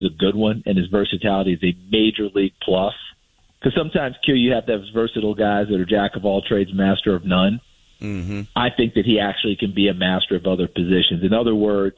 a good one, and his versatility is a major league plus. Because sometimes, Q, you have to have versatile guys that are jack of all trades, master of none. Mm-hmm. I think that he actually can be a master of other positions. In other words,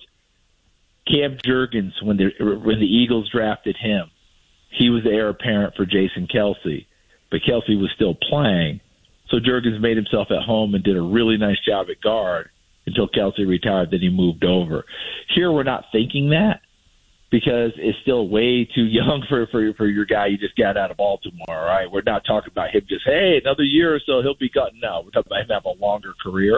Cam Jurgens, when the Eagles drafted him, he was the heir apparent for Jason Kelce, but Kelce was still playing. So Jurgens made himself at home and did a really nice job at guard until Kelce retired. Then he moved over. Here we're not thinking that because it's still way too young for your guy you just got out of Baltimore, all right? We're not talking about him just, hey, another year or so he'll be gone. No, we're talking about him having a longer career.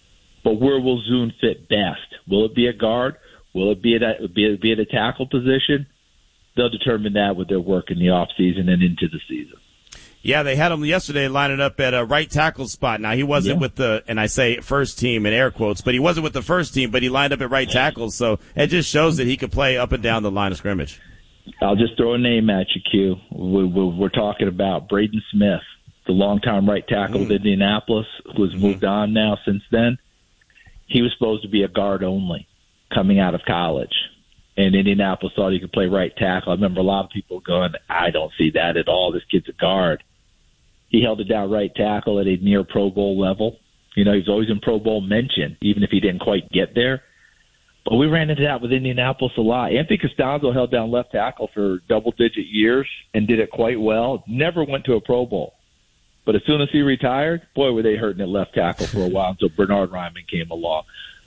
But where will Zune fit best? Will it be a guard? Will it be at a tackle position? They'll determine that with their work in the offseason and into the season. Yeah, they had him yesterday lining up at a right tackle spot. Now, he wasn't with the, and I say first team in air quotes, but he wasn't with the first team, but he lined up at right tackle, so it just shows that he could play up and down the line of scrimmage. I'll just throw a name at you, Q. We're talking about Braden Smith, the longtime right tackle of Indianapolis, who has moved on now since then. He was supposed to be a guard only coming out of college. And Indianapolis thought he could play right tackle. I remember a lot of people going, I don't see that at all. This kid's a guard. He held it down right tackle at a near Pro Bowl level. You know, he was always in Pro Bowl mention, even if he didn't quite get there. But we ran into that with Indianapolis a lot. Anthony Costanzo held down left tackle for double-digit years and did it quite well. Never went to a Pro Bowl. But as soon as he retired, boy, were they hurting at left tackle for a while until Bernard Ryman came along.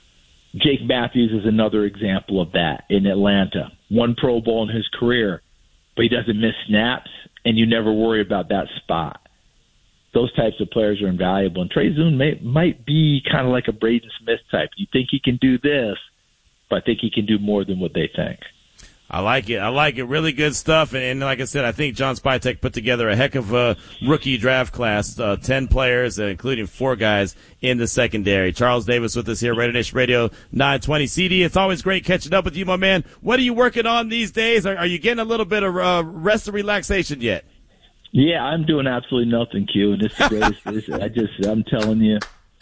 Jake Matthews is another example of that in Atlanta. One Pro Bowl in his career, but he doesn't miss snaps, and you never worry about that spot. Those types of players are invaluable. And Trey Zune might be kind of like a Braden Smith type. You think he can do this, but I think he can do more than what they think. I like it. Really good stuff. And like I said, I think John Spytek put together a heck of a rookie draft class, 10 players, including 4 guys in the secondary. Charles Davis with us here, Raider Nation Radio 920. CD, it's always great catching up with you, my man. What are you working on these days? Are you getting a little bit of rest and relaxation yet? Yeah, I'm doing absolutely nothing, Q. And it's the greatest. I'm telling you,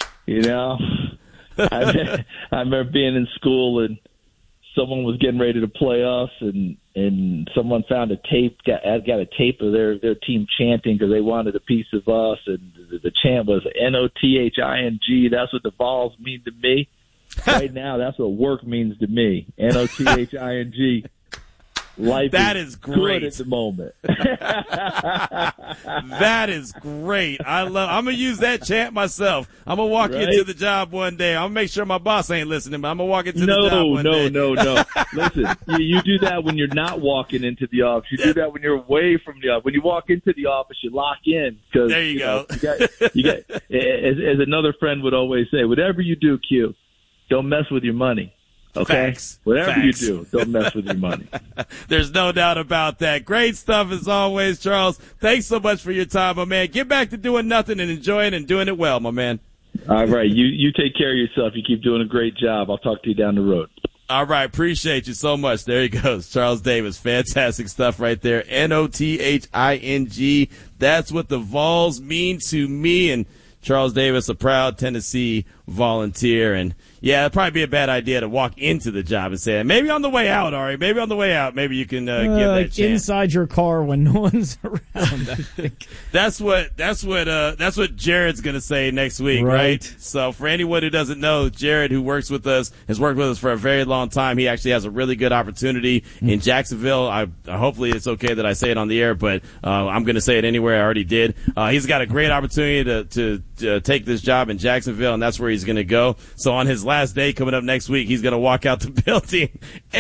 I remember being in school and someone was getting ready to play us, and someone found a tape, got a tape of their team chanting because they wanted a piece of us, and the chant was N-O-T-H-I-N-G. That's what the Vols mean to me. Right now, that's what work means to me. N-O-T-H-I-N-G. Life that is great good at the moment. That is great. I'm gonna use that chant myself. I'm gonna walk into the job one day. I'm gonna make sure my boss ain't listening, but I'm gonna walk into the job one day. No. Listen, you do that when you're not walking into the office. You do that when you're away from the office. When you walk into the office, you lock in. There you go. You got, as another friend would always say, whatever you do, Q, don't mess with your money. Okay? Facts. Whatever you do, don't mess with your money. There's no doubt about that. Great stuff as always, Charles. Thanks so much for your time, my man. Get back to doing nothing and enjoying and doing it well, my man. All right. You take care of yourself. You keep doing a great job. I'll talk to you down the road. All right. Appreciate you so much. There he goes. Charles Davis. Fantastic stuff right there. N-O-T-H-I-N-G. That's what the Vols mean to me. And Charles Davis, a proud Tennessee Volunteer. And yeah, it'd probably be a bad idea to walk into the job and say, maybe on the way out, Ari. Maybe on the way out, maybe you can give that chance. Inside your car when no one's around, I think. That's what Jared's gonna say next week, right? So for anyone who doesn't know, Jared, who works with us, has worked with us for a very long time. He actually has a really good opportunity in Jacksonville. Hopefully it's okay that I say it on the air, but I'm gonna say it anywhere. I already did. He's got a great opportunity to take this job in Jacksonville, and that's where he's gonna go. So on his last day coming up next week, he's going to walk out the building.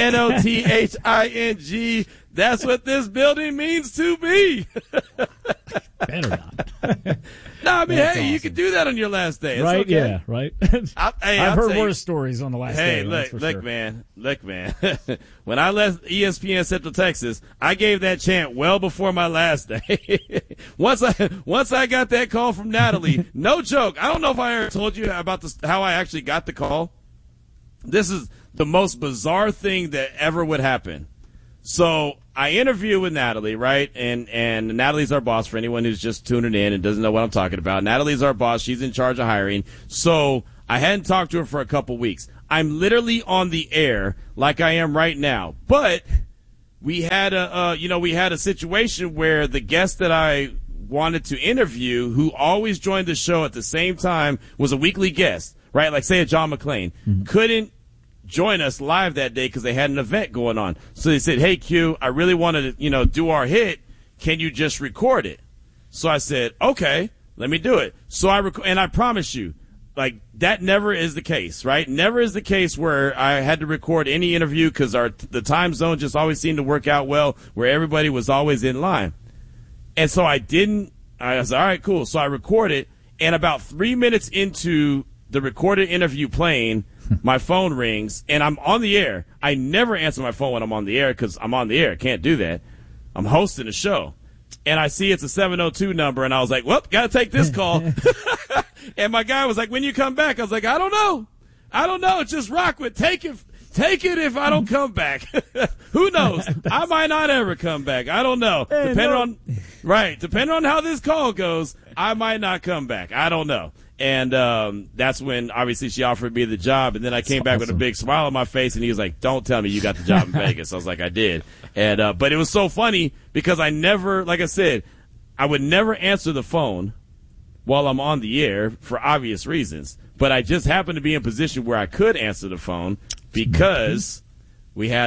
N-O-T-H-I-G. That's what this building means to me. Better not. No, I mean, That's hey, you awesome. can do that on your last day. It's right? okay. Yeah, right. I've heard worse stories on the last day. Look, man. When I left ESPN Central Texas, I gave that chant well before my last day. Once I got that call from Natalie, no joke. I don't know if I ever told you about how I actually got the call. This is the most bizarre thing that ever would happen. So I interview with Natalie, right? And Natalie's our boss for anyone who's just tuning in and doesn't know what I'm talking about. Natalie's our boss. She's in charge of hiring. So I hadn't talked to her for a couple weeks. I'm literally on the air like I am right now. But we had a situation where the guest that I wanted to interview, who always joined the show at the same time, was a weekly guest, right? Like say a John McClain, couldn't join us live that day because they had an event going on. So they said, "Hey Q, I really wanted to, do our hit. Can you just record it?" So I said, "Okay, let me do it." So and I promise you, like, that never is the case, right? Never is the case where I had to record any interview because the time zone just always seemed to work out well, where everybody was always in line. And so I was all right, cool. So I recorded, and about 3 minutes into the recorded interview playing, my phone rings, and I'm on the air. I never answer my phone when I'm on the air because I'm on the air. Can't do that. I'm hosting a show. And I see it's a 702 number, and I was like, well, got to take this call. And my guy was like, when you come back? I was like, I don't know. Just rock with Take it if I don't come back. Who knows? I might not ever come back. I don't know. Depending on how this call goes, I might not come back. I don't know. And that's when, obviously, she offered me the job. And then I came back with a big smile on my face, and he was like, don't tell me you got the job in Vegas. I was like, I did. And but it was so funny because I never, like I said, I would never answer the phone while I'm on the air for obvious reasons. But I just happened to be in a position where I could answer the phone because we had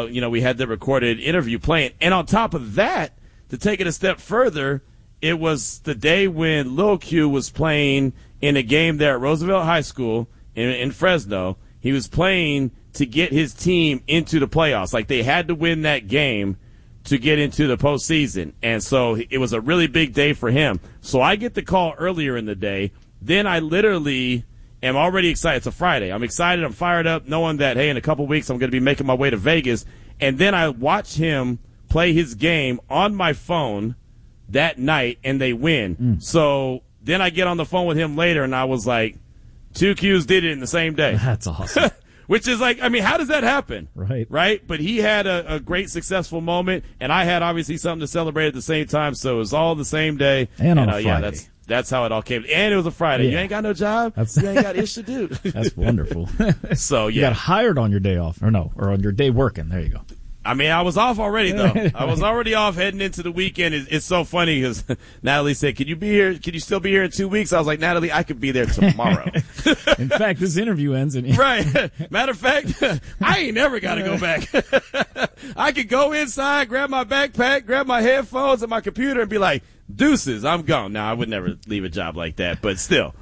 the recorded interview playing. And on top of that, to take it a step further, it was the day when Lil Q was playing in a game there at Roosevelt High School in Fresno. He was playing to get his team into the playoffs. Like, they had to win that game to get into the postseason. And so it was a really big day for him. So I get the call earlier in the day. Then I literally am already excited. It's a Friday. I'm excited. I'm fired up knowing that, hey, in a couple weeks I'm going to be making my way to Vegas. And then I watch him play his game on my phone that night, and they win. So then I get on the phone with him later, and I was like, 2 Qs did it in the same day. That's awesome. Which is like, I mean, how does that happen? Right. But he had a great successful moment, and I had obviously something to celebrate at the same time, so it was all the same day. And on a Friday. Yeah, that's how it all came. And it was a Friday. You ain't got no job. You ain't got ish to do. That's wonderful. So, yeah. You got hired on your day off, or on your day working. There you go. I mean, I was off already, though. I was already off heading into the weekend. It's so funny because Natalie said, "Can you be here? Can you still be here in 2 weeks?" I was like, "Natalie, I could be there tomorrow." In fact, this interview ends. Right. Matter of fact, I ain't never got to go back. I could go inside, grab my backpack, grab my headphones and my computer and be like, deuces, I'm gone. Now, I would never leave a job like that, but still.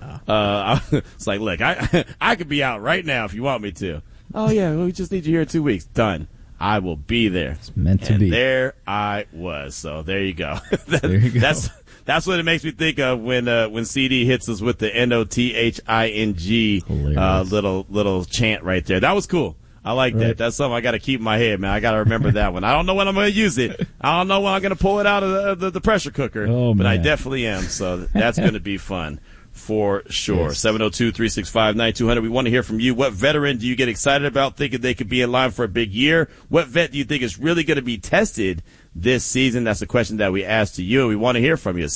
It's like, look, I could be out right now if you want me to. Oh, yeah, well, we just need you here in 2 weeks. Done. I will be there. It's meant to be. There I was. So there you go. There you go. That's what it makes me think of when CD hits us with the NOTHING little chant right there. That was cool. I like that. That's something I got to keep in my head, man. I got to remember that one. I don't know when I'm going to use it. I don't know when I'm going to pull it out of the pressure cooker. But I definitely am. So that's going to be fun. For sure. Yes. 702-365-9200. We want to hear from you. What veteran do you get excited about, thinking they could be in line for a big year? What vet do you think is really going to be tested this season? That's the question that we asked to you. We want to hear from you.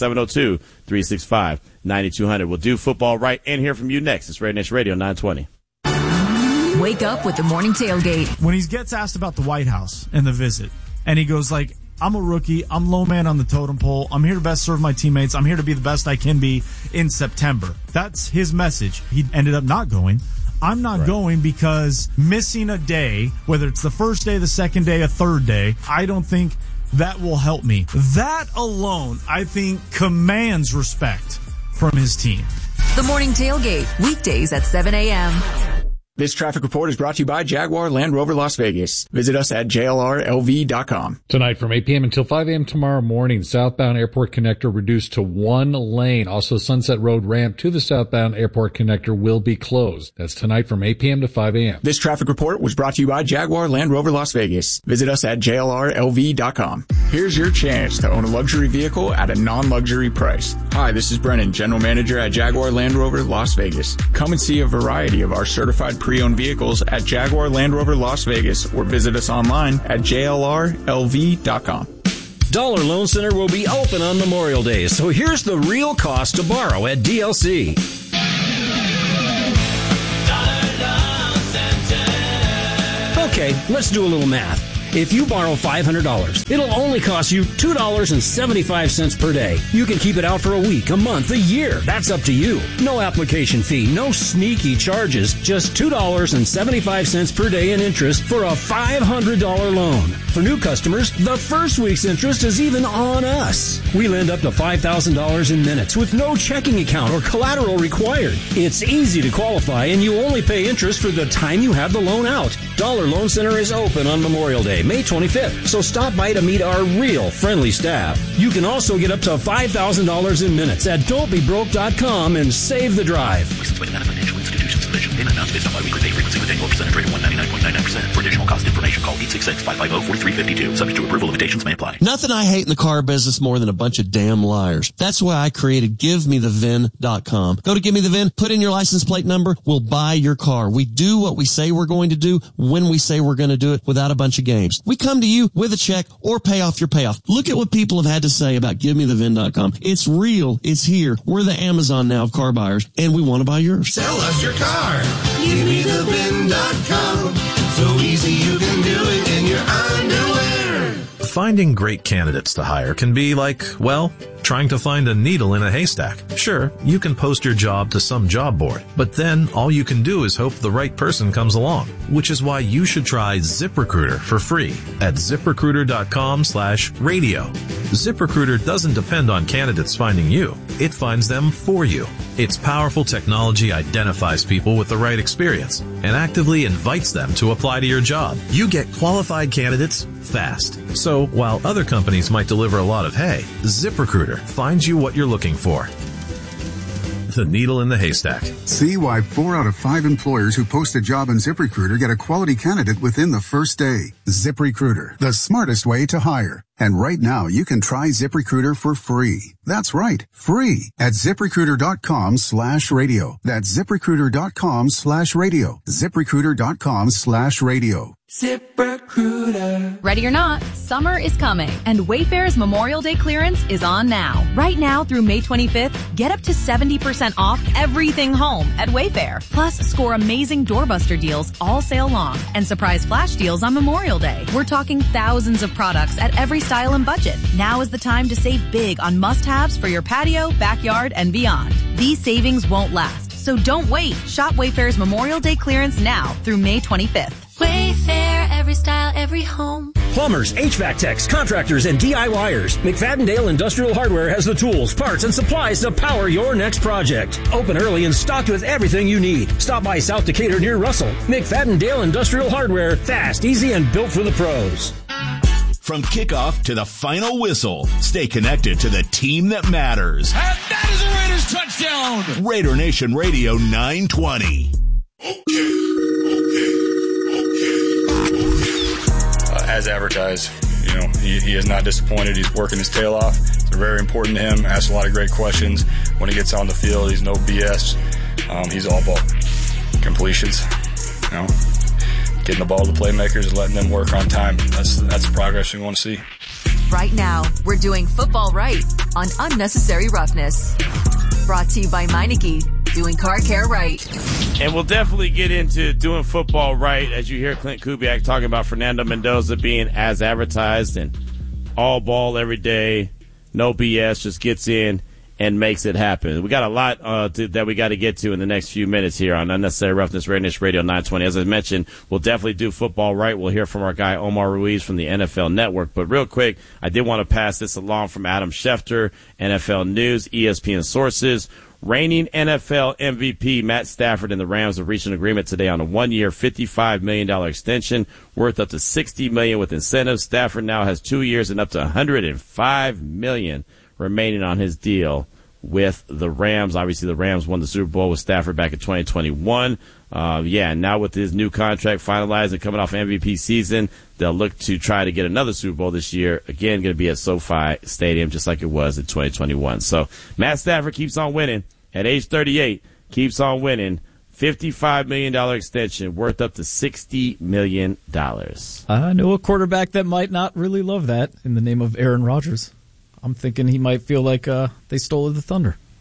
702-365-9200. We'll do football right and hear from you next. It's Raider Nation Radio 920. Wake up with the morning tailgate. When he gets asked about the White House and the visit, and he goes like, I'm a rookie. I'm low man on the totem pole. I'm here to best serve my teammates. I'm here to be the best I can be in September. That's his message. He ended up not going. I'm not going because missing a day, whether it's the first day, the second day, a third day, I don't think that will help me. That alone, I think, commands respect from his team. The morning tailgate, weekdays at 7 a.m. This traffic report is brought to you by Jaguar Land Rover Las Vegas. Visit us at jlrlv.com. Tonight from 8 p.m. until 5 a.m. tomorrow morning, southbound airport connector reduced to 1 lane. Also, Sunset Road ramp to the southbound airport connector will be closed. That's tonight from 8 p.m. to 5 a.m. This traffic report was brought to you by Jaguar Land Rover Las Vegas. Visit us at jlrlv.com. Here's your chance to own a luxury vehicle at a non-luxury price. Hi, this is Brennan, General Manager at Jaguar Land Rover Las Vegas. Come and see a variety of our certified pre-owned vehicles at Jaguar Land Rover Las Vegas or visit us online at jlrlv.com. Dollar Loan Center will be open on Memorial Day, so here's the real cost to borrow at DLC. Okay, let's do a little math. If you borrow $500, it'll only cost you $2.75 per day. You can keep it out for a week, a month, a year. That's up to you. No application fee, no sneaky charges, just $2.75 per day in interest for a $500 loan. For new customers, the first week's interest is even on us. We lend up to $5,000 in minutes with no checking account or collateral required. It's easy to qualify, and you only pay interest for the time you have the loan out. Dollar Loan Center is open on Memorial Day, May 25th, so stop by to meet our real friendly staff. You can also get up to $5,000 in minutes at don'tbebroke.com and save the drive. Licensed by Nevada Financial Institutions Commission. Payment amounts based on biweekly pay frequency with annual percentage rate of 199.99%. For additional cost information, call 866-550-4352. Subject to approval, limitations may apply. Nothing I hate in the car business more than a bunch of damn liars. That's why I created GiveMeTheVIN.com. Go to Give Me the VIN, put in your license plate number, we'll buy your car. We do what we say we're going to do when we say we're going to do it without a bunch of games. We come to you with a check or pay off your payoff. Look at what people have had to say about GiveMeTheVIN.com. It's real. It's here. We're the Amazon now of car buyers, and we want to buy yours. Sell us your car. GiveMeTheVIN.com. So easy you can do it in your underwear. Finding great candidates to hire can be like, well, trying to find a needle in a haystack. Sure, you can post your job to some job board, but then all you can do is hope the right person comes along, which is why you should try ZipRecruiter for free at ZipRecruiter.com/radio. ZipRecruiter doesn't depend on candidates finding you. It finds them for you. Its powerful technology identifies people with the right experience and actively invites them to apply to your job. You get qualified candidates fast. So while other companies might deliver a lot of hay, ZipRecruiter finds you what you're looking for. The needle in the haystack. See why 4 out of 5 employers who post a job on ZipRecruiter get a quality candidate within the first day. ZipRecruiter, the smartest way to hire. And right now, you can try ZipRecruiter for free. That's right, free at ZipRecruiter.com/radio. That's ZipRecruiter.com/radio. ZipRecruiter.com/radio. ZipRecruiter. Ready or not, summer is coming, and Wayfair's Memorial Day clearance is on now. Right now through May 25th, get up to 70% off everything home at Wayfair. Plus, score amazing doorbuster deals all sale long and surprise flash deals on Memorial Day. We're talking thousands of products at every style and budget. Now is the time to save big on must-haves for your patio, backyard, and beyond. These savings won't last, so don't wait. Shop Wayfair's Memorial Day clearance now through May 25th. Wayfair, every style, every home. Plumbers, HVAC techs, contractors, and DIYers. McFadden-Dale Industrial Hardware has the tools, parts, and supplies to power your next project. Open early and stocked with everything you need. Stop by South Decatur near Russell. McFadden-Dale Industrial Hardware. Fast, easy, and built for the pros. From kickoff to the final whistle, stay connected to the team that matters. And that is a Raiders touchdown! Raider Nation Radio 920. As advertised, you know, he is not disappointed. He's working his tail off. It's very important to him. Asks a lot of great questions. When he gets on the field, he's no BS. He's all ball completions. You know, getting the ball to the playmakers and letting them work on time. That's the progress we want to see. Right now, we're doing football right on Unnecessary Roughness. Brought to you by Meineke, doing car care right. And we'll definitely get into doing football right as you hear Clint Kubiak talking about Fernando Mendoza being as advertised and all ball every day, no BS, just gets in and makes it happen. We got a lot that we got to get to in the next few minutes here on Unnecessary Roughness Radio 920. As I mentioned, we'll definitely do football right. We'll hear from our guy Omar Ruiz from the NFL Network. But real quick, I did want to pass this along from Adam Schefter, NFL News, ESPN Sources. Reigning NFL MVP Matt Stafford and the Rams have reached an agreement today on a 1-year, $55 million extension worth up to $60 million with incentives. Stafford now has 2 years and up to $105 million remaining on his deal with the Rams. Obviously, the Rams won the Super Bowl with Stafford back in 2021. Now with his new contract finalized and coming off MVP season, they'll look to try to get another Super Bowl this year. Again, going to be at SoFi Stadium, just like it was in 2021. So Matt Stafford keeps on winning at age 38, keeps on winning. $55 million extension worth up to $60 million. I know a quarterback that might not really love that in the name of Aaron Rodgers. I'm thinking he might feel like they stole the thunder.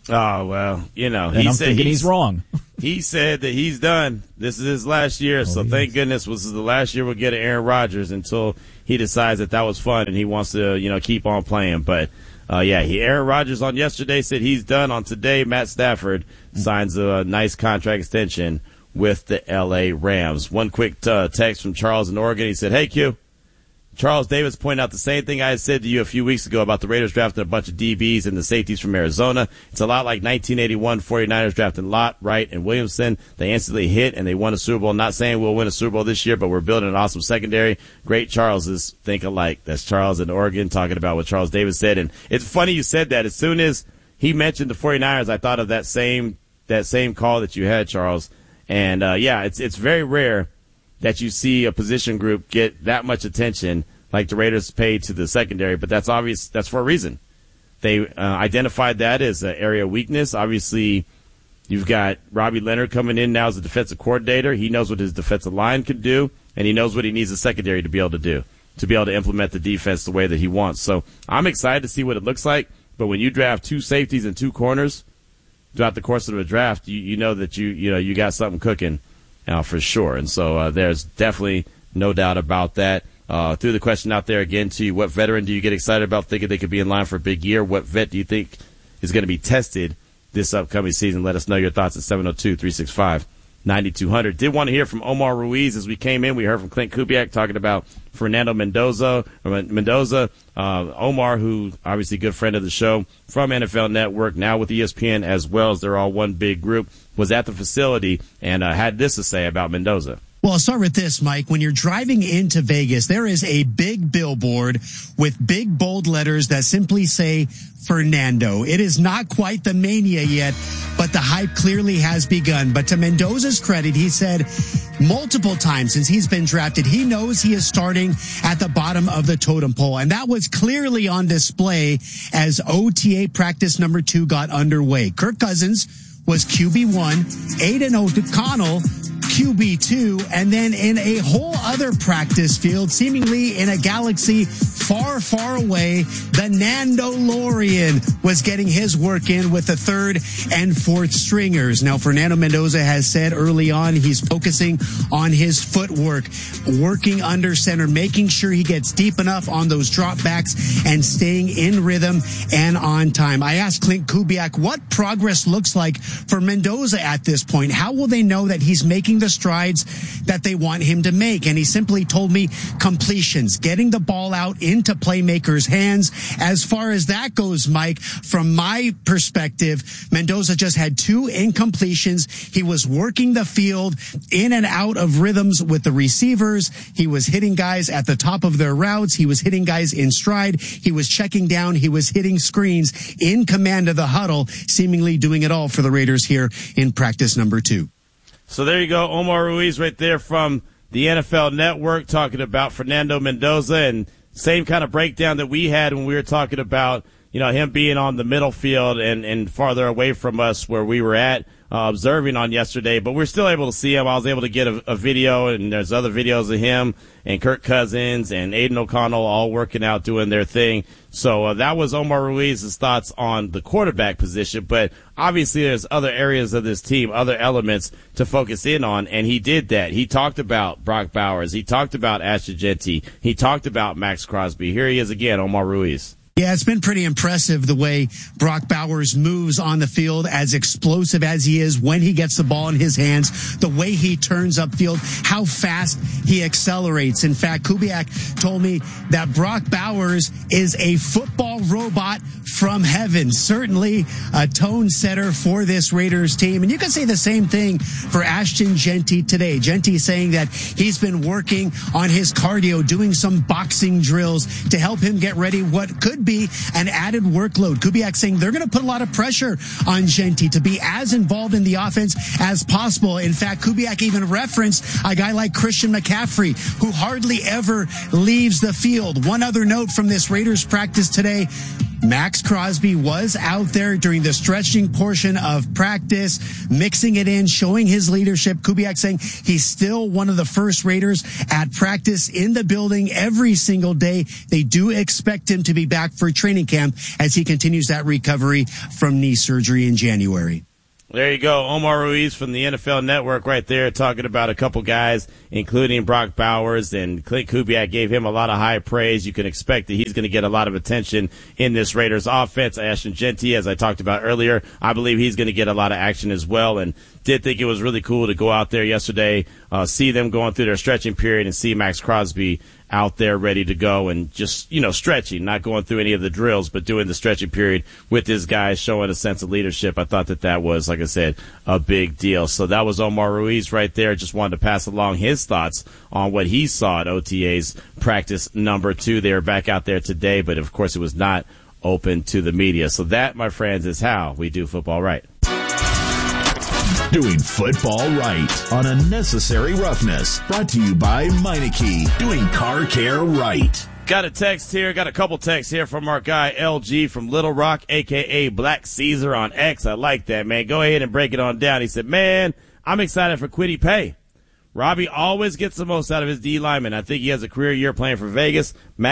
Oh, well, you know, and I'm thinking he's wrong. He said that he's done. This is his last year, so thank goodness this is the last year we'll get Aaron Rodgers until he decides that was fun and he wants to, keep on playing. But, Aaron Rodgers on yesterday said he's done. On today, Matt Stafford signs a nice contract extension with the L.A. Rams. One quick text from Charles in Oregon. He said, "Hey, Q. Charles Davis pointed out the same thing I had said to you a few weeks ago about the Raiders drafting a bunch of DBs and the safeties from Arizona. It's a lot like 1981 49ers drafting Lott, Wright, and Williamson. They instantly hit, and they won a Super Bowl. Not saying we'll win a Super Bowl this year, but we're building an awesome secondary. Great Charleses think alike." That's Charles in Oregon talking about what Charles Davis said. And it's funny you said that. As soon as he mentioned the 49ers, I thought of that same call that you had, Charles. And, it's very rare that you see a position group get that much attention like the Raiders paid to the secondary, but that's obvious. That's for a reason. They identified that as an area of weakness. Obviously, you've got Robbie Leonard coming in now as a defensive coordinator. He knows what his defensive line can do, and he knows what he needs the secondary to be able to do, to be able to implement the defense the way that he wants. So I'm excited to see what it looks like, but when you draft 2 safeties and 2 corners throughout the course of the draft, you know that you got something cooking for sure. And so there's definitely no doubt about that. Threw the question out there again to you. What veteran do you get excited about thinking they could be in line for a big year? What vet do you think is going to be tested this upcoming season? Let us know your thoughts at 702-365-9200. Did want to hear from Omar Ruiz as we came in. We heard from Clint Kubiak talking about Fernando Mendoza. Omar, who obviously a good friend of the show from NFL Network, now with ESPN as well, as they're all one big group, was at the facility and had this to say about Mendoza. Well, I'll start with this, Mike. When you're driving into Vegas, there is a big billboard with big bold letters that simply say Fernando. It is not quite the mania yet, but the hype clearly has begun. But to Mendoza's credit, he said multiple times since he's been drafted, he knows he is starting at the bottom of the totem pole. And that was clearly on display as OTA practice number 2 got underway. Kirk Cousins was QB1, Aidan O'Connell QB2, and then in a whole other practice field, seemingly in a galaxy far, far away, the Nandalorian was getting his work in with the 3rd and 4th stringers. Now, Fernando Mendoza has said early on he's focusing on his footwork, working under center, making sure he gets deep enough on those dropbacks and staying in rhythm and on time. I asked Clint Kubiak what progress looks like for Mendoza at this point. How will they know that he's making the strides that they want him to make? And he simply told me completions, getting the ball out into playmakers' hands. As far as that goes, Mike, from my perspective, Mendoza just had 2 incompletions. He was working the field in and out of rhythms with the receivers. He was hitting guys at the top of their routes. He was hitting guys in stride. He was checking down. He was hitting screens in command of the huddle, seemingly doing it all for the Raiders here in practice number 2. So there you go, Omar Ruiz right there from the NFL Network talking about Fernando Mendoza, and same kind of breakdown that we had when we were talking about, him being on the middle field and farther away from us where we were at observing on yesterday, but we're still able to see him. I was able to get a video, and there's other videos of him and Kirk Cousins and Aidan O'Connell all working out, doing their thing. So that was Omar Ruiz's thoughts on the quarterback position, but obviously there's other areas of this team, other elements to focus in on, and he did that. He talked about Brock Bowers. He talked about Ashton Jeanty. He talked about Max Crosby. Here he is again, Omar Ruiz. Yeah, it's been pretty impressive the way Brock Bowers moves on the field, as explosive as he is when he gets the ball in his hands, the way he turns upfield, how fast he accelerates. In fact, Kubiak told me that Brock Bowers is a football robot from heaven. Certainly a tone setter for this Raiders team. And you can say the same thing for Ashton Jeanty today. Jeanty saying that he's been working on his cardio, doing some boxing drills to help him get ready what could be an added workload. Kubiak saying they're going to put a lot of pressure on Jeanty to be as involved in the offense as possible. In fact, Kubiak even referenced a guy like Christian McCaffrey, who hardly ever leaves the field. One other note from this Raiders practice today, Max Crosby was out there during the stretching portion of practice, mixing it in, showing his leadership. Kubiak saying he's still one of the first Raiders at practice in the building every single day. They do expect him to be back for training camp as he continues that recovery from knee surgery in January. There you go. Omar Ruiz from the NFL Network right there talking about a couple guys, including Brock Bowers, and Clint Kubiak gave him a lot of high praise. You can expect that he's going to get a lot of attention in this Raiders offense. Ashton Jeanty, as I talked about earlier, I believe he's going to get a lot of action as well, and did think it was really cool to go out there yesterday, see them going through their stretching period and see Max Crosby out there ready to go and just, stretching, not going through any of the drills, but doing the stretching period with his guys, showing a sense of leadership. I thought that was, like I said, a big deal. So that was Omar Ruiz right there. Just wanted to pass along his thoughts on what he saw at OTA's practice number 2. They were back out there today, but of course it was not open to the media. So that, my friends, is how we do football right. Doing football right on Unnecessary Roughness. Brought to you by Meineke. Doing car care right. Got a text here. Got a couple texts here from our guy LG from Little Rock, a.k.a. Black Caesar on X. I like that, man. Go ahead and break it on down. He said, man, I'm excited for Kwity Paye. Robbie always gets the most out of his D lineman. I think he has a career year playing for Vegas.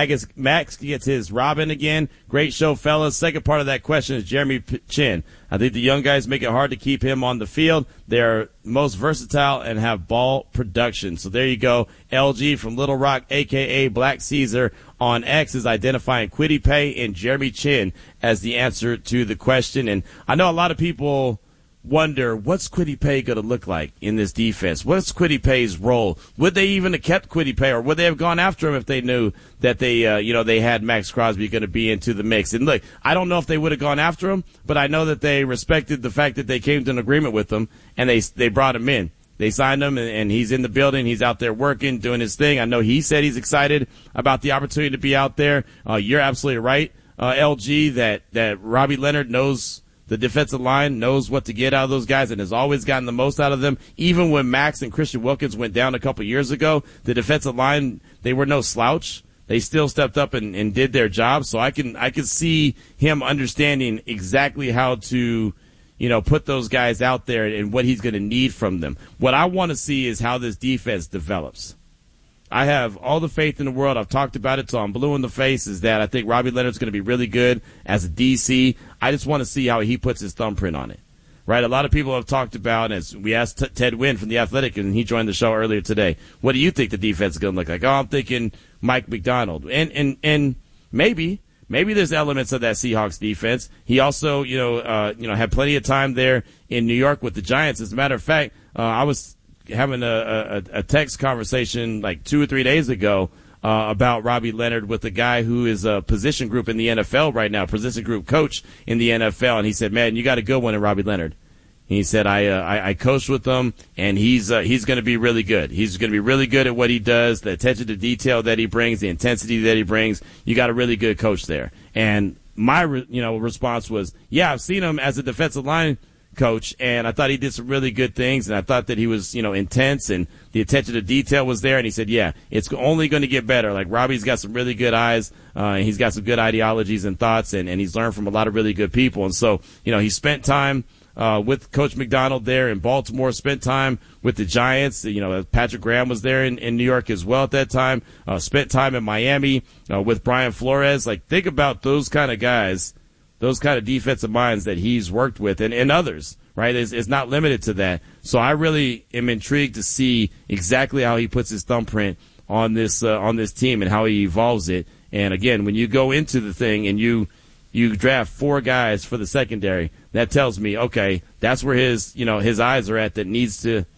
Max gets his Robin again. Great show, fellas. Second part of that question is Jeremy Chin. I think the young guys make it hard to keep him on the field. They're most versatile and have ball production. So there you go. LG from Little Rock, a.k.a. Black Caesar on X, is identifying Kwity Paye and Jeremy Chin as the answer to the question. And I know a lot of people wonder, what's Kwity Paye going to look like in this defense? What's Kwity Paye's role? Would they even have kept Kwity Paye, or would they have gone after him if they knew that they had Max Crosby going to be into the mix? And look, I don't know if they would have gone after him, but I know that they respected the fact that they came to an agreement with him, and they brought him in. They signed him, and he's in the building. He's out there working, doing his thing. I know he said he's excited about the opportunity to be out there. You're absolutely right, LG, that Robbie Leonard knows the defensive line, knows what to get out of those guys, and has always gotten the most out of them. Even when Max and Christian Wilkins went down a couple years ago, the defensive line, they were no slouch. They still stepped up and did their job. So I can see him understanding exactly how to, put those guys out there and what he's going to need from them. What I want to see is how this defense develops. I have all the faith in the world. I've talked about it, so I'm blue in the face, is that I think Robbie Leonard's going to be really good as a DC. I just want to see how he puts his thumbprint on it, right? A lot of people have talked about, as we asked Ted Wynn from The Athletic, and he joined the show earlier today, what do you think the defense is going to look like? Oh, I'm thinking Mike McDonald. And maybe there's elements of that Seahawks defense. He also, had plenty of time there in New York with the Giants. As a matter of fact, I was having a text conversation like 2 or 3 days ago about Robbie Leonard with a guy who is a position group in the NFL right now, position group coach in the NFL, and he said, man, you got a good one in Robbie Leonard. He said, I coached with him, and he's going to be really good. He's going to be really good at what he does, the attention to detail that he brings, the intensity that he brings. You got a really good coach there. And my response was, yeah, I've seen him as a defensive line coach, and I thought he did some really good things, and I thought that he was, intense, and the attention to detail was there. And he said, yeah, it's only going to get better. Like, Robbie's got some really good eyes, and he's got some good ideologies and thoughts, and he's learned from a lot of really good people. And so, he spent time with Coach McDonald there in Baltimore, spent time with the Giants. Patrick Graham was there in New York as well at that time, spent time in Miami with Brian Flores. Like, think about those kind of guys, those kind of defensive minds that he's worked with, and others, right? It's not limited to that. So I really am intrigued to see exactly how he puts his thumbprint on this team and how he evolves it. And again, when you go into the thing and you draft 4 guys for the secondary, that tells me, okay, that's where his eyes are at. This needs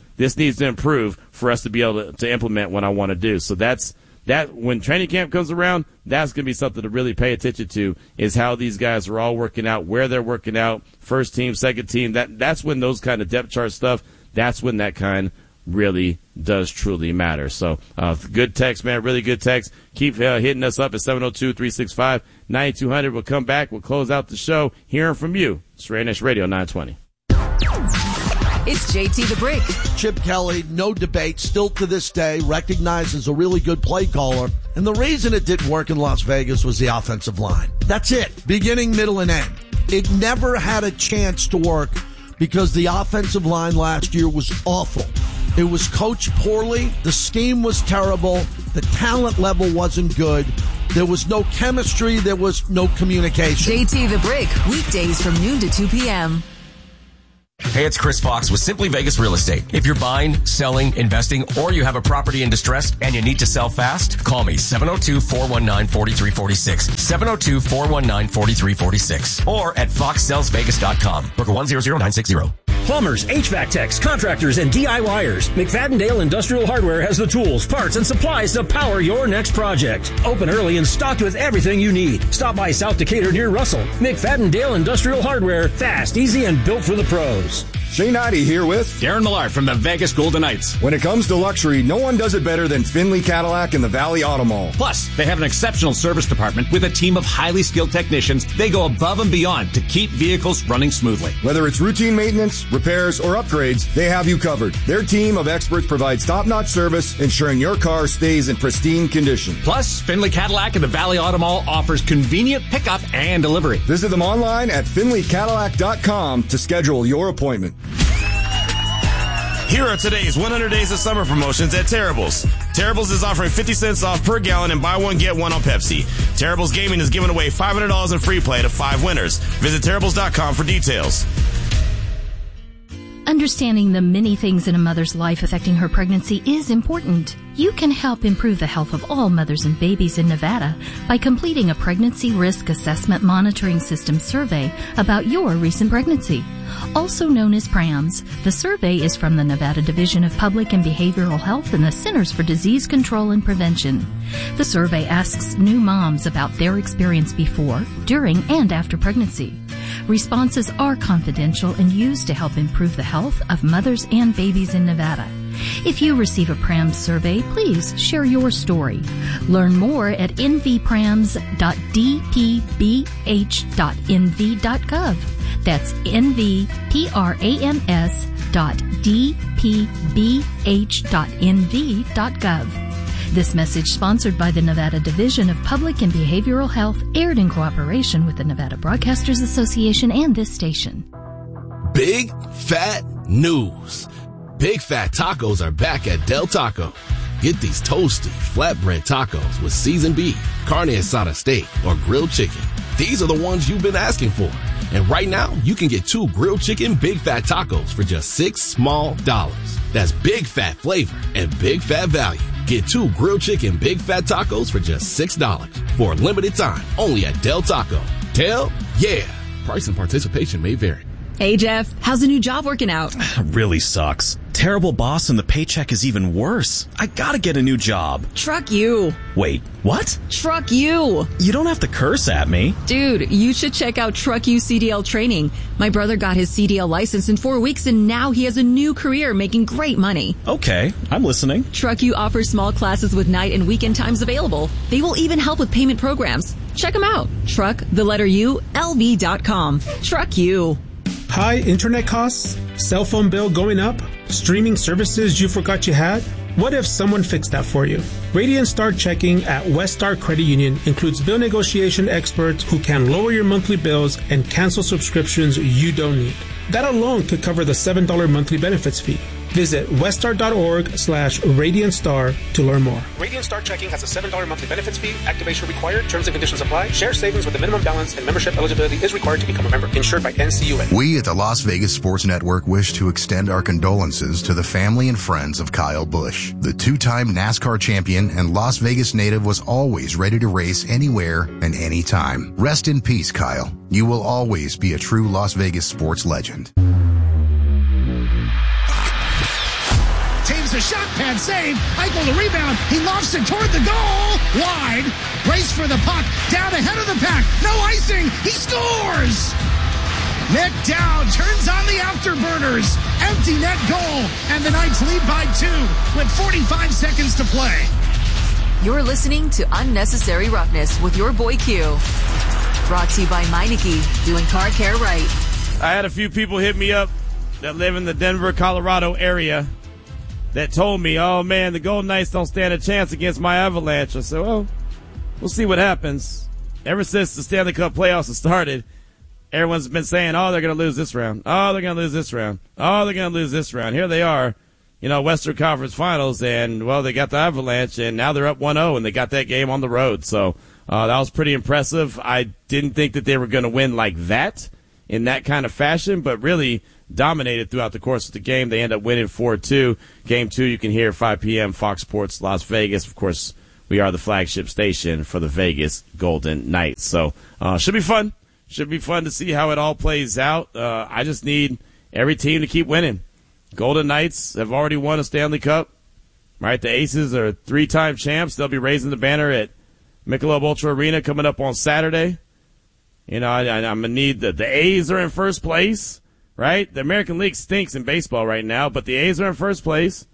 to improve for us to be able to implement what I want to do. So that when training camp comes around, that's going to be something to really pay attention to, is how these guys are all working out, where they're working out, first team, second team. That's when those kind of depth chart stuff, that's when that kind really does truly matter. So good text, man, really good text. Keep hitting us up at 702-365-9200. We'll come back. We'll close out the show hearing from you. It's Ray Nash Radio 920. It's JT the Brick. Chip Kelly, no debate, still to this day recognized as a really good play caller. And the reason it didn't work in Las Vegas was the offensive line. That's it. Beginning, middle, and end. It never had a chance to work because the offensive line last year was awful. It was coached poorly. The scheme was terrible. The talent level wasn't good. There was no chemistry. There was no communication. JT the Brick, weekdays from noon to 2 p.m. Hey, it's Chris Fox with Simply Vegas Real Estate. If you're buying, selling, investing, or you have a property in distress and you need to sell fast, call me 702-419-4346. 702-419-4346. Or at foxsellsvegas.com. Broker 100960. Plumbers, HVAC techs, contractors, and DIYers. McFadden-Dale Industrial Hardware has the tools, parts, and supplies to power your next project. Open early and stocked with everything you need. Stop by South Decatur near Russell. McFadden-Dale Industrial Hardware. Fast, easy, and built for the pros. Shane Ivey here with Darren Millard from the Vegas Golden Knights. When it comes to luxury, no one does it better than Finley Cadillac and the Valley Auto Mall. Plus, they have an exceptional service department with a team of highly skilled technicians. They go above and beyond to keep vehicles running smoothly. Whether it's routine maintenance, repairs, or upgrades, they have you covered. Their team of experts provides top-notch service, ensuring your car stays in pristine condition. Plus, Finley Cadillac and the Valley Auto Mall offers convenient pickup and delivery. Visit them online at finleycadillac.com to schedule your appointment. Here are today's 100 Days of Summer promotions at Terrible's. Terrible's is offering 50 cents off per gallon and buy one, get one on Pepsi. Terrible's Gaming is giving away $500 in free play to 5 winners. Visit Terrible's.com for details. Understanding the many things in a mother's life affecting her pregnancy is important. You can help improve the health of all mothers and babies in Nevada by completing a Pregnancy Risk Assessment Monitoring System survey about your recent pregnancy. Also known as PRAMS, the survey is from the Nevada Division of Public and Behavioral Health and the Centers for Disease Control and Prevention. The survey asks new moms about their experience before, during, and after pregnancy. Responses are confidential and used to help improve the health of mothers and babies in Nevada. If you receive a PRAMS survey, please share your story. Learn more at nvprams.dpbh.nv.gov. That's nvprams.dpbh.nv.gov. This message, sponsored by the Nevada Division of Public and Behavioral Health, aired in cooperation with the Nevada Broadcasters Association and this station. Big fat news. Big Fat Tacos are back at Del Taco. Get these toasty, flatbread tacos with seasoned beef, carne asada steak, or grilled chicken. These are the ones you've been asking for. And right now, you can get 2 grilled chicken Big Fat Tacos for just $6 small. That's big fat flavor and big fat value. Get 2 grilled chicken Big Fat Tacos for just $6 for a limited time only at Del Taco. Del, yeah. Price and participation may vary. Hey, Jeff, how's the new job working out? Really sucks. Terrible boss and the paycheck is even worse. I gotta get a new job. Truck you. Wait, what? Truck you. You don't have to curse at me. Dude, you should check out Truck You CDL training. My brother got his CDL license in 4 weeks and now he has a new career making great money. Okay, I'm listening. Truck You offers small classes with night and weekend times available. They will even help with payment programs. Check them out. Truck, the letter U, LV.com. Truck You. High internet costs? Cell phone bill going up? Streaming services you forgot you had? What if someone fixed that for you? Radiant Star Checking at West Star Credit Union includes bill negotiation experts who can lower your monthly bills and cancel subscriptions you don't need. That alone could cover the $7 monthly benefits fee. Visit weststar.org/RadiantStar to learn more. Radiant Star Checking has a $7 monthly benefits fee. Activation required. Terms and conditions apply. Share savings with a minimum balance and membership eligibility is required to become a member. Insured by NCUA. We at the Las Vegas Sports Network wish to extend our condolences to the family and friends of Kyle Busch. The 2-time NASCAR champion and Las Vegas native was always ready to race anywhere and anytime. Rest in peace, Kyle. You will always be a true Las Vegas sports legend. Taves a shot, pad save. Eichel the rebound. He lofts it toward the goal. Wide. Race for the puck. Down ahead of the pack. No icing. He scores. Nick Dowd turns on the afterburners. Empty net goal. And the Knights lead by 2 with 45 seconds to play. You're listening to Unnecessary Roughness with your boy Q. Brought to you by Meineke, doing car care right. I had a few people hit me up that live in the Denver, Colorado area that told me, oh, man, the Golden Knights don't stand a chance against my Avalanche. I said, well, we'll see what happens. Ever since the Stanley Cup playoffs have started, everyone's been saying, oh, they're going to lose this round. Oh, they're going to lose this round. Oh, they're going to lose this round. Here they are, Western Conference Finals, and, well, they got the Avalanche, and now they're up 1-0, and they got that game on the road. So that was pretty impressive. I didn't think that they were going to win like that in that kind of fashion, but really dominated throughout the course of the game. They end up winning 4-2. Game 2, you can hear 5 p.m. Fox Sports Las Vegas. Of course, we are the flagship station for the Vegas Golden Knights. So should be fun. Should be fun to see how it all plays out. I just need every team to keep winning. Golden Knights have already won a Stanley Cup. Right, the Aces are 3-time champs. They'll be raising the banner at Michelob Ultra Arena coming up on Saturday. I'm going to need the A's are in first place. Right? The American League stinks in baseball right now, but the A's are in first place.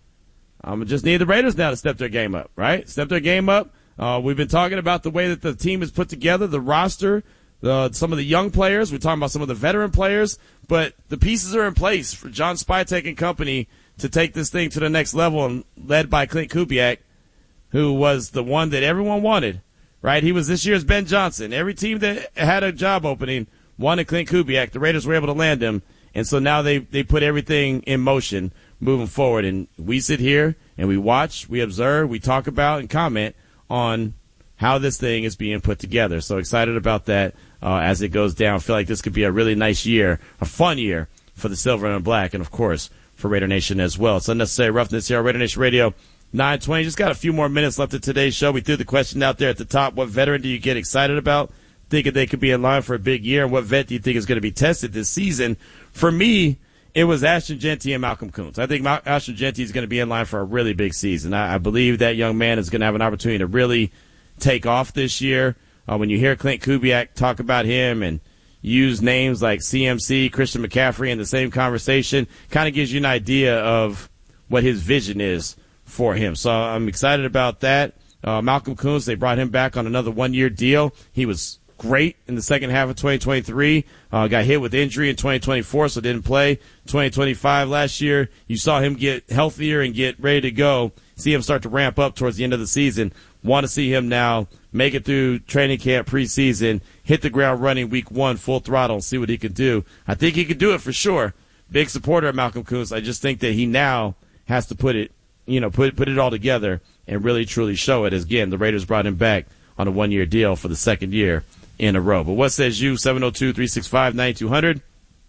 Just need the Raiders now to step their game up, right? Step their game up. We've been talking about the way that the team is put together, the roster, some of the young players. We're talking about some of the veteran players, but the pieces are in place for John Spytek and company to take this thing to the next level, and led by Clint Kubiak, who was the one that everyone wanted, right? He was this year's Ben Johnson. Every team that had a job opening wanted Clint Kubiak. The Raiders were able to land him, and so now they put everything in motion moving forward. And we sit here and we watch, we observe, we talk about and comment on how this thing is being put together. So excited about that as it goes down. I feel like this could be a really nice year, a fun year for the Silver and Black, and, of course, for Raider Nation as well. It's Unnecessary Roughness here on Raider Nation Radio 920. Just got a few more minutes left of today's show. We threw the question out there at the top. What veteran do you get excited about, thinking they could be in line for a big year? And what vet do you think is going to be tested this season? For me, it was Ashton Jeanty and Malcolm Koonce. I think Ashton Jeanty is going to be in line for a really big season. I believe that young man is going to have an opportunity to really take off this year. When you hear Clint Kubiak talk about him and use names like CMC, Christian McCaffrey in the same conversation, kind of gives you an idea of what his vision is for him. So I'm excited about that. Malcolm Koonce, they brought him back on another one-year deal. He was great in the second half of 2023. Got hit with injury in 2024, so didn't play. 2025 last year, you saw him get healthier and get ready to go. See him start to ramp up towards the end of the season. Want to see him now make it through training camp preseason, hit the ground running week 1 full throttle, and see what he can do. I think he can do it for sure. Big supporter of Malcolm Koonce. I just think that he now has to put it all together and really truly show it. As again, the Raiders brought him back on a one-year deal for the second year in a row. But what says you? 702-365-9200.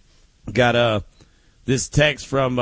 Got this text from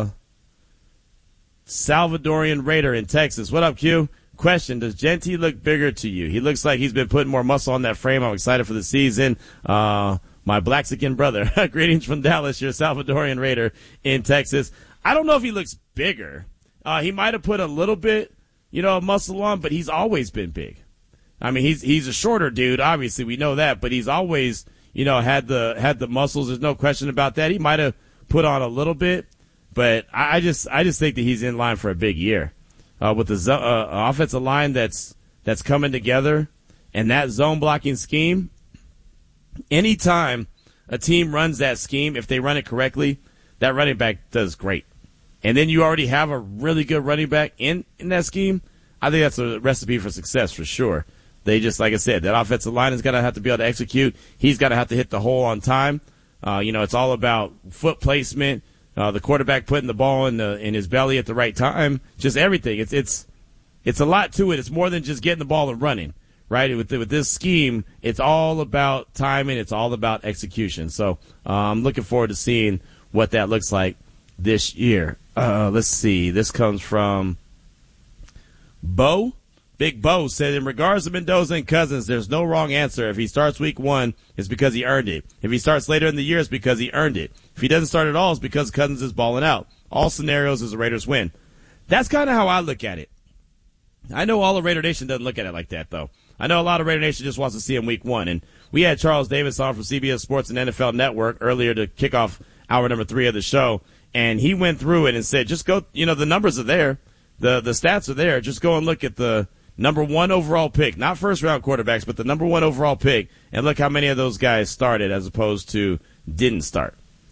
Salvadorian Raider in Texas. What up, Q? Question, does Jeanty look bigger to you? He looks like he's been putting more muscle on that frame. I'm excited for the season. My Blaxican brother. Greetings from Dallas, your Salvadorian Raider in Texas. I don't know if he looks bigger. He might have put a little bit, muscle on, but he's always been big. I mean, he's a shorter dude. Obviously, we know that, but he's always, had the muscles. There's no question about that. He might have put on a little bit, but I just think that he's in line for a big year. With the offensive line that's coming together and that zone blocking scheme, anytime a team runs that scheme, if they run it correctly, that running back does great. And then you already have a really good running back in that scheme. I think that's a recipe for success for sure. They just, like I said, that offensive line is going to have to be able to execute. He's got to have to hit the hole on time. It's all about foot placement. The quarterback putting the ball in his belly at the right time, just everything. It's a lot to it. It's more than just getting the ball and running, right? With this scheme, it's all about timing. It's all about execution. So I'm looking forward to seeing what that looks like this year. Let's see. This comes from Bo. Big Bo said, in regards to Mendoza and Cousins, there's no wrong answer. If he starts week 1, it's because he earned it. If he starts later in the year, it's because he earned it. If he doesn't start at all, it's because Cousins is balling out. All scenarios is the Raiders win. That's kind of how I look at it. I know all of Raider Nation doesn't look at it like that, though. I know a lot of Raider Nation just wants to see him week 1. And we had Charles Davis on from CBS Sports and NFL Network earlier to kick off hour number 3 of the show. And he went through it and said, just go, the numbers are there. The stats are there. Just go and look at the number 1 overall pick, not first round quarterbacks, but the number 1 overall pick, and look how many of those guys started as opposed to didn't start.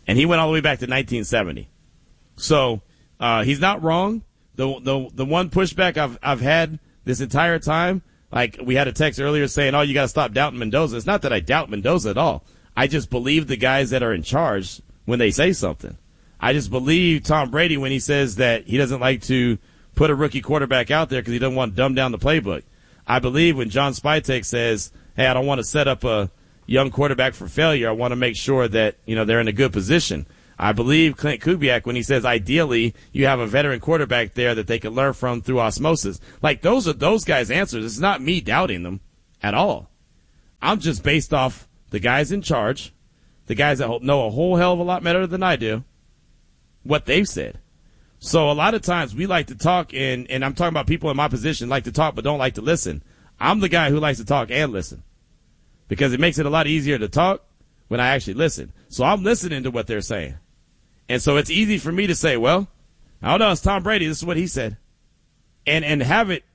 And he went all the way back to 1970. So he's not wrong. The one pushback I've had this entire time, like we had a text earlier saying, oh, you got to stop doubting Mendoza. It's not that I doubt Mendoza at all. I just believe the guys that are in charge when they say something. I just believe Tom Brady when he says that he doesn't like to put a rookie quarterback out there because he doesn't want to dumb down the playbook. I believe when John Spytek says, hey, I don't want to set up a young quarterback for failure. I want to make sure that, they're in a good position. I believe Clint Kubiak when he says ideally you have a veteran quarterback there that they can learn from through osmosis. Like those are those guys' answers. It's not me doubting them at all. I'm just based off the guys in charge, the guys that know a whole hell of a lot better than I do, what they've said. So a lot of times we like to talk, and I'm talking about people in my position like to talk but don't like to listen. I'm the guy who likes to talk and listen because it makes it a lot easier to talk when I actually listen. So I'm listening to what they're saying. And so it's easy for me to say, well, I don't know, it's Tom Brady. This is what he said. And have it,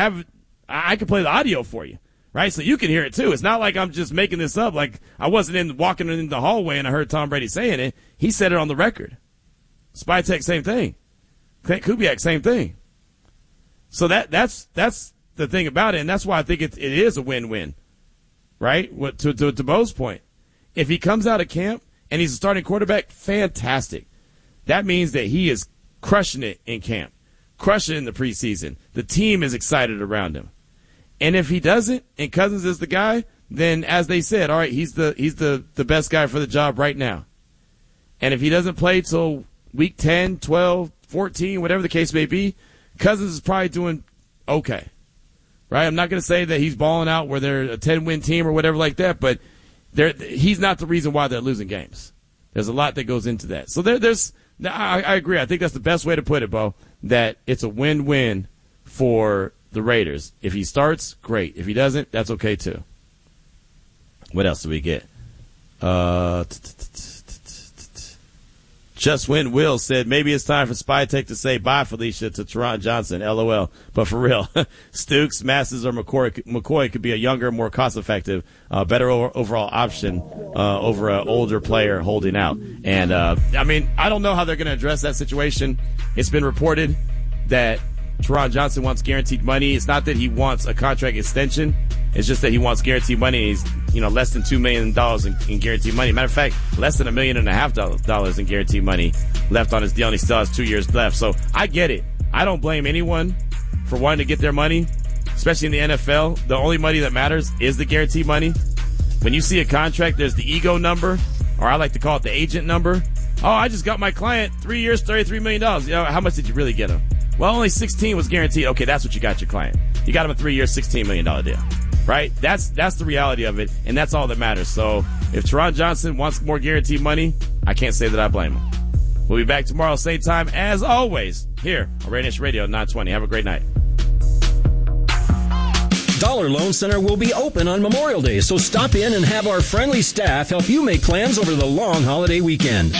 I can play the audio for you, right? So you can hear it too. It's not like I'm just making this up. Like I wasn't walking in the hallway and I heard Tom Brady saying it. He said it on the record. Spytek, same thing. Clint Kubiak, same thing. So that's the thing about it, and that's why I think it is a win-win, right? To Bo's point, if he comes out of camp and he's a starting quarterback, fantastic. That means that he is crushing it in camp, crushing it in the preseason. The team is excited around him. And if he doesn't, and Cousins is the guy, then as they said, all right, he's the best guy for the job right now. And if he doesn't play till week 10, 12, 14, whatever the case may be, Cousins is probably doing okay, right? I'm not going to say that he's balling out where they're a 10-win team or whatever like that, but he's not the reason why they're losing games. There's a lot that goes into that. So I agree. I think that's the best way to put it, Bo, that it's a win-win for the Raiders. If he starts, great. If he doesn't, that's okay too. What else do we get? Just Win Will said, maybe it's time for Spytek to say bye, Felicia, to Teron Johnson, LOL. But for real, Stukes, Masses, or McCoy could be a younger, more cost-effective, better overall option over an older player holding out. And, I don't know how they're going to address that situation. It's been reported that Teron Johnson wants guaranteed money. It's not that he wants a contract extension. It's just that he wants guaranteed money. He's, less than $2 million in guaranteed money. Matter of fact, less than $1.5 million in guaranteed money left on his deal, and he still has 2 years left. So I get it. I don't blame anyone for wanting to get their money, especially in the NFL. The only money that matters is the guaranteed money. When you see a contract, there's the ego number, or I like to call it the agent number. Oh, I just got my client 3 years, $33 million. How much did you really get him? Well, only 16 was guaranteed. Okay, that's what you got your client. You got him a 3 year, $16 million deal. Right? That's the reality of it, and that's all that matters. So if Teron Johnson wants more guaranteed money, I can't say that I blame him. We'll be back tomorrow, same time, as always, here on Radio Nation Radio 920. Have a great night. Dollar Loan Center will be open on Memorial Day, so stop in and have our friendly staff help you make plans over the long holiday weekend.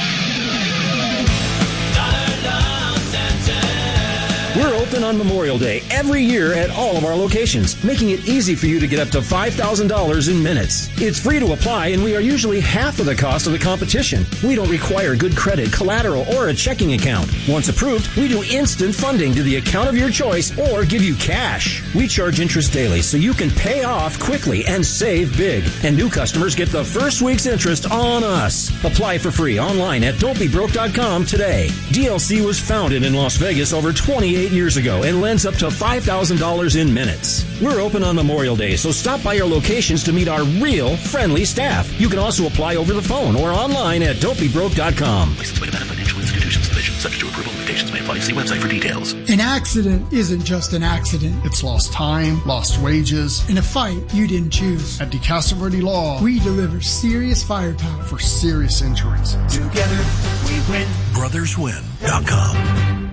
We're open on Memorial Day every year at all of our locations, making it easy for you to get up to $5,000 in minutes. It's free to apply, and we are usually half of the cost of the competition. We don't require good credit, collateral, or a checking account. Once approved, we do instant funding to the account of your choice or give you cash. We charge interest daily so you can pay off quickly and save big. And new customers get the first week's interest on us. Apply for free online at don'tbebroke.com today. DLC was founded in Las Vegas over 28 years ago and lends up to $5,000 in minutes. We're open on Memorial Day, so stop by our locations to meet our real friendly staff. You can also apply over the phone or online at don'tbebroke.com. Licensed by Nevada Financial Institutions Division. Subject to approval. Limitations may apply. See website for details. An accident isn't just an accident. It's lost time, lost wages. In a fight you didn't choose. At DeCastro Law, we deliver serious firepower for serious injuries. Together we win. BrothersWin.com.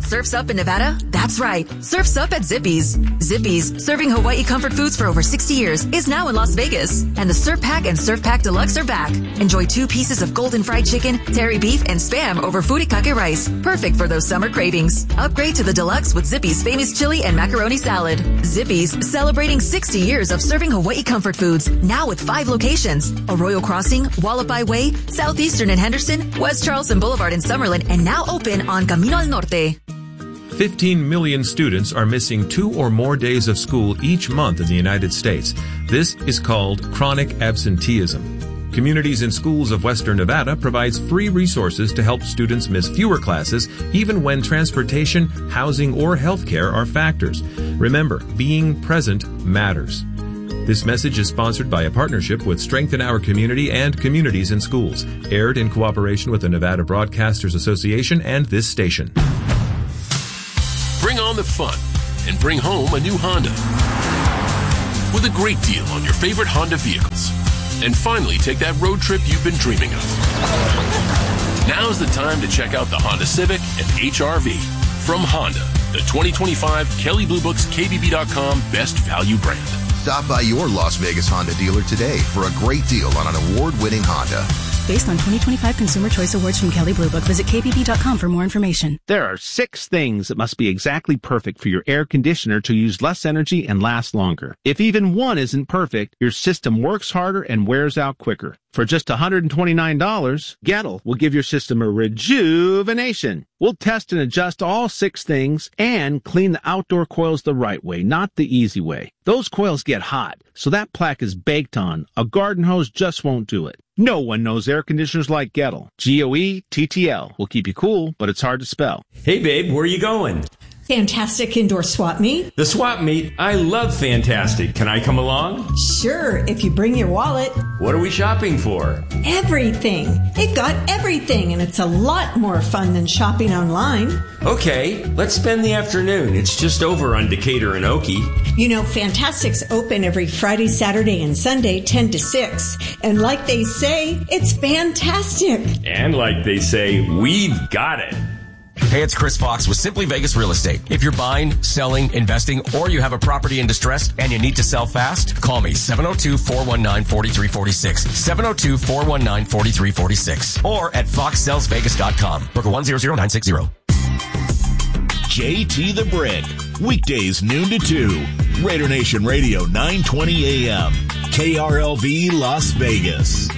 Surf's Up in Nevada? That's right. Surf's Up at Zippy's. Zippy's, serving Hawaii comfort foods for over 60 years, is now in Las Vegas. And the Surf Pack and Surf Pack Deluxe are back. Enjoy 2 pieces of golden fried chicken, terry beef, and Spam over furikake rice. Perfect for those summer cravings. Upgrade to the Deluxe with Zippy's famous chili and macaroni salad. Zippy's, celebrating 60 years of serving Hawaii comfort foods, now with 5 locations. Arroyo Crossing, Wallapai Way, Southeastern in Henderson, West Charleston Boulevard in Summerlin, and now open on Camino al Norte. 15 million students are missing 2 or more days of school each month in the United States. This is called chronic absenteeism. Communities and Schools of Western Nevada provides free resources to help students miss fewer classes, even when transportation, housing, or healthcare are factors. Remember, being present matters. This message is sponsored by a partnership with Strengthen Our Community and Communities in Schools, aired in cooperation with the Nevada Broadcasters Association and this station. Bring on the fun and bring home a new Honda with a great deal on your favorite Honda vehicles. And finally take that road trip you've been dreaming of. Now's the time to check out the Honda Civic and HR-V from Honda, the 2025 Kelley Blue Book's KBB.com Best Value brand. Stop by your Las Vegas Honda dealer today for a great deal on an award-winning Honda. Based on 2025 Consumer Choice Awards from Kelley Blue Book. Visit KBB.com for more information. There are 6 things that must be exactly perfect for your air conditioner to use less energy and last longer. If even one isn't perfect, your system works harder and wears out quicker. For just $129, Gettle will give your system a rejuvenation. We'll test and adjust all 6 things and clean the outdoor coils the right way, not the easy way. Those coils get hot, so that plaque is baked on. A garden hose just won't do it. No one knows air conditioners like Gettle. Goettl will keep you cool, but it's hard to spell. Hey babe, where are you going? Fantastic indoor swap meet. The swap meet? I love Fantastic. Can I come along? Sure, if you bring your wallet. What are we shopping for? Everything. It got everything, and it's a lot more fun than shopping online. Okay, let's spend the afternoon. It's just over on Decatur and Oakey. You know, Fantastic's open every Friday, Saturday, and Sunday, 10 to 6. And like they say, it's fantastic. And like they say, we've got it. Hey, it's Chris Fox with Simply Vegas Real Estate. If you're buying, selling, investing, or you have a property in distress and you need to sell fast, call me 702-419-4346. 702-419-4346. Or at foxsellsvegas.com. Broker 100960. JT the Brick. Weekdays noon to 2. Raider Nation Radio 920 AM. KRLV Las Vegas.